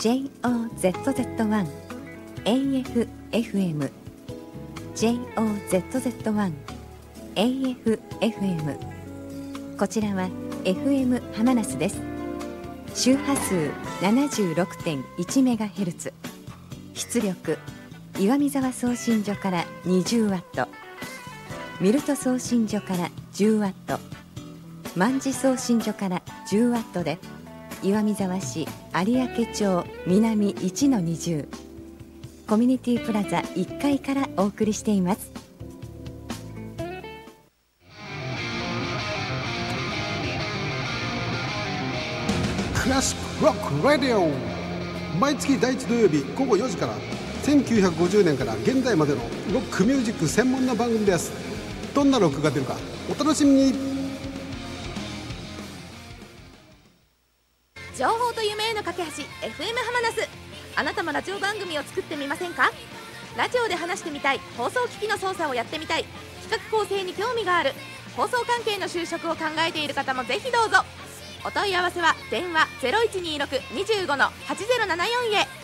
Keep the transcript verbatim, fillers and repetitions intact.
ジェイオーゼットゼットワン エーエフエフエム ジェイオーゼットゼットワン エーエフエフエム こちらは エフエム ハマナスです。周波数 ななじゅうろくてんいちメガヘルツ、 出力岩見沢送信所から にじゅうワット、 ミルト送信所から じゅうワット、 万事送信所から じゅうワットで岩見沢市有明町南 いちのにじゅう コミュニティプラザいっかいからお送りしています。 クラシックロックラディオ、毎月だいいち土曜日午後よじからせんきゅうひゃくごじゅうねんから現在までのロックミュージック専門の番組です。どんなロックが出るかお楽しみに。 情報と夢への架け橋 エフエム ハマナス、あなたもラジオ番組を作ってみませんか？ラジオで話してみたい、放送機器の操作をやってみたい、企画構成に興味がある、放送関係の就職を考えている方もぜひどうぞ。お問い合わせは電話 ゼロいちにーろく にじゅうごのはちゼロななよん へ。